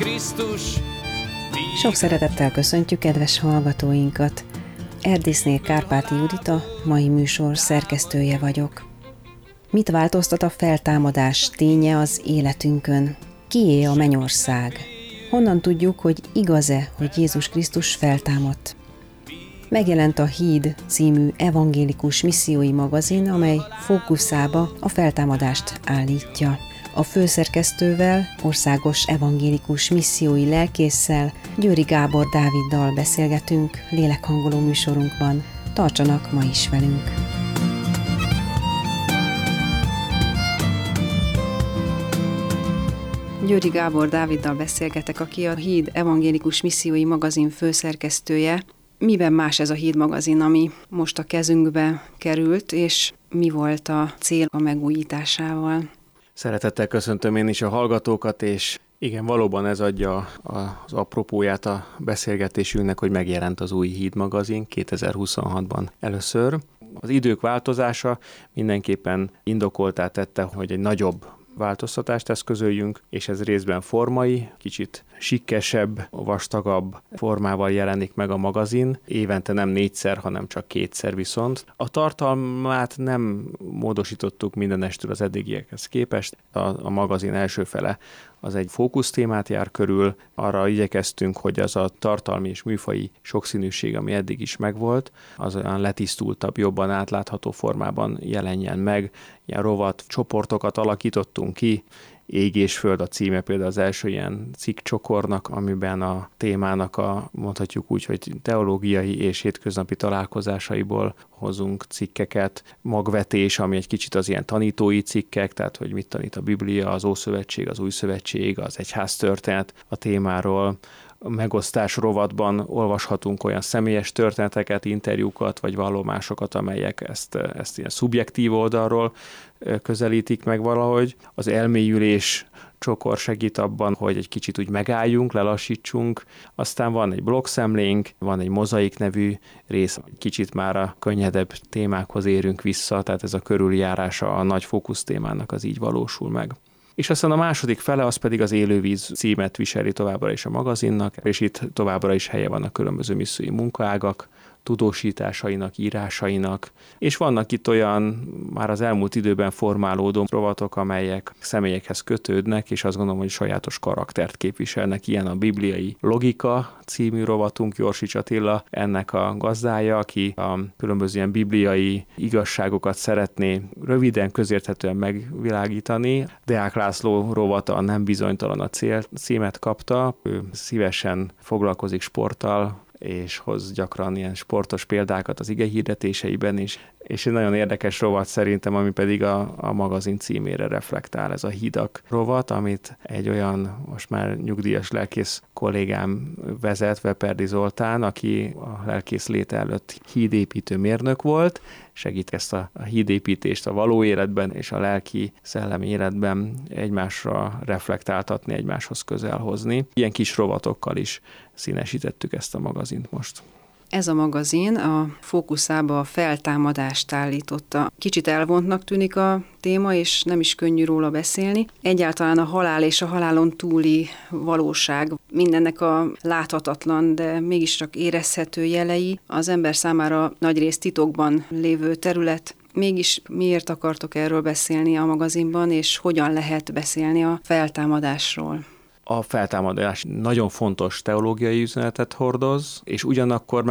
Krisztus. Sok szeretettel köszöntjük kedves hallgatóinkat. Erdészné Kárpáti Judita, mai műsor szerkesztője vagyok. Mit változtat a feltámadás ténye az életünkön? Kié a mennyország? Honnan tudjuk, hogy igaz-e, hogy Jézus Krisztus feltámadt? Megjelent a Híd című evangélikus missziói magazin, amely fókuszába a feltámadást állítja. A főszerkesztővel, országos evangélikus missziói lelkésszel, Győri Gábor Dáviddal beszélgetünk lélekhangoló műsorunkban. Tartsanak ma is velünk! Győri Gábor Dáviddal beszélgetek, aki a Híd evangélikus missziói magazin főszerkesztője. Miben más ez a Híd magazin, ami most a kezünkbe került, és mi volt a cél a megújításával? Szeretettel köszöntöm én is a hallgatókat, és igen, valóban ez adja az apropóját a beszélgetésünknek, hogy megjelent az új Híd magazin 2026-ban először. Az idők változása mindenképpen indokoltá tette, hogy egy nagyobb változtatást eszközöljünk, és ez részben formai, kicsit sikkesebb, vastagabb formával jelenik meg a magazin. Évente nem 4-szer, hanem csak 2-szer viszont. A tartalmát nem módosítottuk mindenestől az eddigiekhez képest. A magazin első fele az egy fókusztémát jár körül, arra igyekeztünk, hogy az a tartalmi és műfaji sokszínűség, ami eddig is megvolt, az olyan letisztultabb, jobban átlátható formában jelenjen meg. Ilyen rovat csoportokat alakítottunk ki, Ég és Föld a címe például az első ilyen cikkcsokornak, amiben a témának mondhatjuk úgy, hogy teológiai és hétköznapi találkozásaiból hozunk cikkeket. Magvetés, ami egy kicsit az ilyen tanítói cikkek, tehát hogy mit tanít a Biblia, az Ószövetség, az Új Szövetség, az egyháztörténet a témáról. A megosztás rovatban olvashatunk olyan személyes történeteket, interjúkat vagy vallomásokat, amelyek ezt ilyen szubjektív oldalról közelítik meg valahogy. Az elmélyülés csokor segít abban, hogy egy kicsit úgy megálljunk, lelassítsunk. Aztán van egy blogszemlénk, van egy mozaik nevű rész, egy kicsit már a könnyedebb témákhoz érünk vissza, tehát ez a körüljárása a nagy fókusz témának az így valósul meg. És aztán a második fele az pedig az Élővíz címet viseli továbbra is a magazinnak, és itt továbbra is helye van a különböző missziói munkaágak, tudósításainak, írásainak, és vannak itt olyan már az elmúlt időben formálódó rovatok, amelyek személyekhez kötődnek, és azt gondolom, hogy sajátos karaktert képviselnek. Ilyen a Bibliai Logika című rovatunk, Jorsics Attila ennek a gazdája, aki a különböző ilyen bibliai igazságokat szeretné röviden, közérthetően megvilágítani. Deák László rovata, a Nem bizonytalan a cél címet kapta. Ő szívesen foglalkozik sporttal, és hoz gyakran ilyen sportos példákat az ige hirdetéseiben is. És egy nagyon érdekes rovat szerintem, ami pedig a magazin címére reflektál, ez a Hidak rovat, amit egy olyan most már nyugdíjas lelkész kollégám vezet, Veperdi Zoltán, aki a lelkész léte előtt hídépítő mérnök volt, segít ezt a hídépítést a való életben és a lelki szellemi életben egymásra reflektáltatni, egymáshoz közel hozni. Ilyen kis rovatokkal is színesítettük ezt a magazint most. Ez a magazin a fókuszába a feltámadást állította. Kicsit elvontnak tűnik a téma, és nem is könnyű róla beszélni. Egyáltalán a halál és a halálon túli valóság, mindennek a láthatatlan, de mégis csak érezhető jelei, az ember számára nagyrészt titokban lévő terület. Mégis miért akartok erről beszélni a magazinban, és hogyan lehet beszélni a feltámadásról? A feltámadás nagyon fontos teológiai üzenetet hordoz, és ugyanakkor